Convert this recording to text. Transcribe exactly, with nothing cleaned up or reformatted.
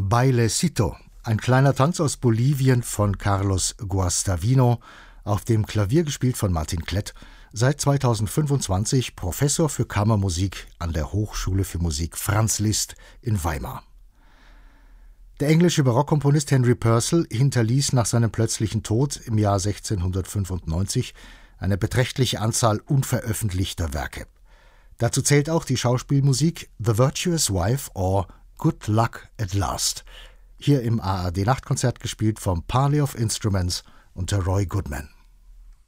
Bailecito, ein kleiner Tanz aus Bolivien von Carlos Guastavino, auf dem Klavier gespielt von Martin Klett, seit zweitausendfünfundzwanzig Professor für Kammermusik an der Hochschule für Musik Franz Liszt in Weimar. Der englische Barockkomponist Henry Purcell hinterließ nach seinem plötzlichen Tod im Jahr sechzehnhundertfünfundneunzig eine beträchtliche Anzahl unveröffentlichter Werke. Dazu zählt auch die Schauspielmusik The Virtuous Wife or Good Luck at Last, hier im A R D-Nachtkonzert gespielt vom Parley of Instruments unter Roy Goodman.